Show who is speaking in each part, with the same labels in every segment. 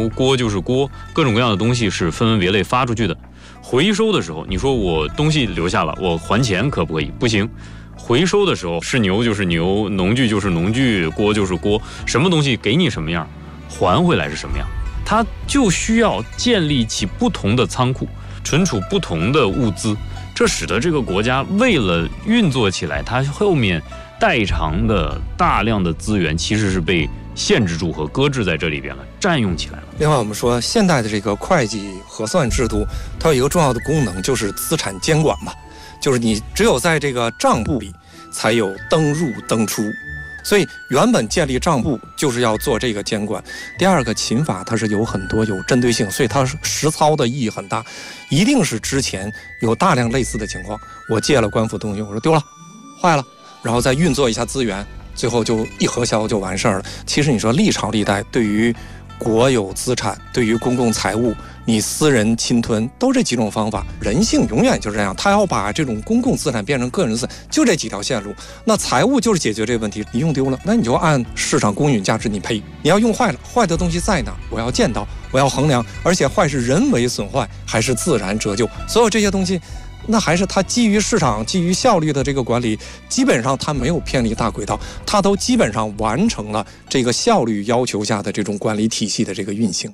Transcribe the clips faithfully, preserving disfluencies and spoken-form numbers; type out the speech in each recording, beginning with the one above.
Speaker 1: 牛，锅就是锅，各种各样的东西是分门别类发出去的。回收的时候，你说我东西留下了，我还钱可不可以？不行。回收的时候是牛就是牛，农具就是农具，锅就是锅，什么东西给你什么样，还回来是什么样。它就需要建立起不同的仓库，存储不同的物资，这使得这个国家为了运作起来，它后面代偿的大量的资源其实是被限制住和搁置在这里边了，占用起来了。
Speaker 2: 另外，我们说现代的这个会计核算制度，它有一个重要的功能，就是资产监管嘛，就是你只有在这个账簿里才有登入登出。所以原本建立账簿就是要做这个监管。第二个，秦法它是有很多有针对性，所以它实操的意义很大，一定是之前有大量类似的情况，我借了官府东西，我说丢了坏了，然后再运作一下资源，最后就一核销就完事儿了。其实你说历朝历代对于国有资产，对于公共财物，你私人侵吞，都这几种方法。人性永远就是这样，他要把这种公共资产变成个人资产，就这几条线路。那财务就是解决这个问题，你用丢了，那你就按市场公允价值你赔。你要用坏了，坏的东西在哪？我要见到，我要衡量，而且坏是人为损坏还是自然折旧，所有这些东西。那还是它基于市场、基于效率的这个管理，基本上它没有偏离大轨道，它都基本上完成了这个效率要求下的这种管理体系的这个运行。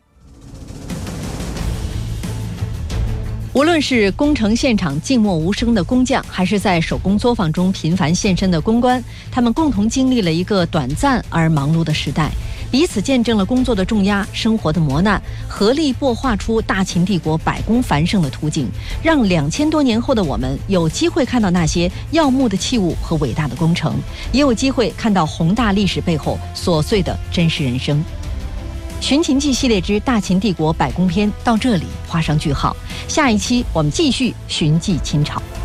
Speaker 3: 无论是工程现场静默无声的工匠，还是在手工作坊中频繁现身的工官，他们共同经历了一个短暂而忙碌的时代，彼此见证了工作的重压、生活的磨难，合力擘画出大秦帝国百工繁盛的图景，让两千多年后的我们有机会看到那些耀目的器物和伟大的工程，也有机会看到宏大历史背后琐碎的真实人生。寻秦记系列之大秦帝国百工篇到这里画上句号，下一期我们继续寻迹秦朝。